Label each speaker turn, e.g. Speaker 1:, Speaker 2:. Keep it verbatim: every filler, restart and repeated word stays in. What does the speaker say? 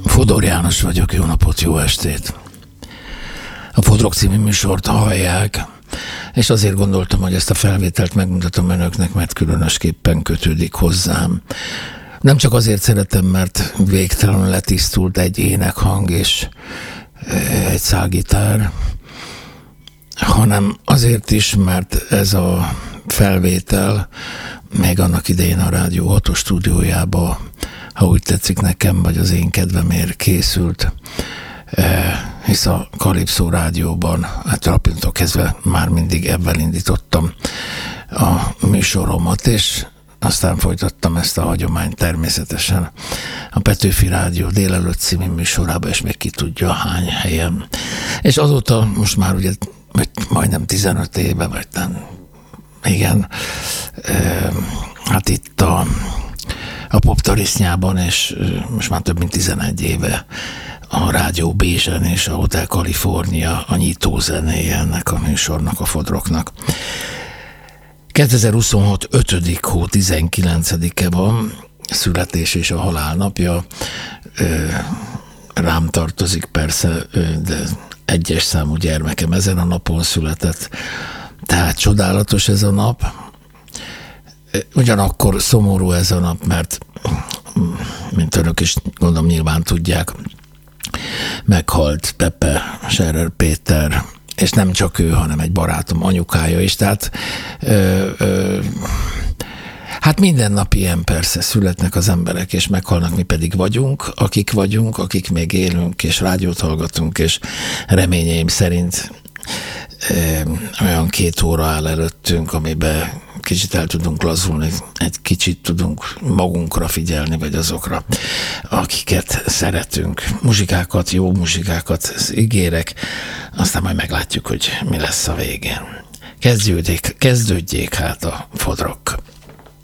Speaker 1: Fodor János vagyok, jó napot, jó estét! A Fodrok című műsort hallják, és azért gondoltam, hogy ezt a felvételt megmutatom önöknek, mert különösképpen kötődik hozzám. Nem csak azért szeretem, mert végtelenül letisztult egy énekhang és egy szálgitár, hanem azért is, mert ez a felvétel még annak idején a Rádió hatos stúdiójába, ha úgy tetszik nekem, vagy az én kedvemért készült, hisz a Kalipszó rádióban, hát a pillanattól kezdve már mindig ebben indítottam a műsoromat, és aztán folytattam ezt a hagyományt természetesen a Petőfi Rádió délelőtt című műsorába, és még ki tudja hány helyen. És azóta most már ugye majdnem tizenöt éve, vagy nem, igen, hát itt a, a Poptarisznyában, és most már több mint tizenegy éve a Rádió Bézsen és a Hotel California a nyitó zenéje ennek a műsornak, a Fodroknak. kétezer-huszonhat ötödik hó tizenkilencedike van, születés és a halálnapja. Rám tartozik persze, de egyes számú gyermekem ezen a napon született. Tehát csodálatos ez a nap. Ugyanakkor szomorú ez a nap, mert mint önök is gondolom nyilván tudják, meghalt Pepe Scherer Péter, és nem csak ő, hanem egy barátom anyukája is. Tehát ö, ö, hát minden nap ilyen persze születnek az emberek, és meghalnak, mi pedig vagyunk, akik vagyunk, akik még élünk, és rádiót hallgatunk, és reményeim szerint ö, olyan két óra áll előttünk, amiben kicsit el tudunk lazulni, egy kicsit tudunk magunkra figyelni, vagy azokra, akiket szeretünk. Muzsikákat, jó muzsikákat ígérek, aztán majd meglátjuk, hogy mi lesz a végén. Kezdődjék, kezdődjék hát a Fodrok.